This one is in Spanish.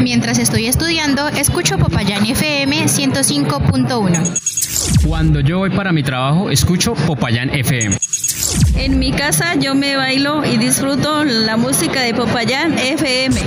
Mientras estoy estudiando, escucho Popayán FM 105.1. Cuando yo voy para mi trabajo, escucho Popayán FM. En mi casa yo me bailo y disfruto la música de Popayán FM.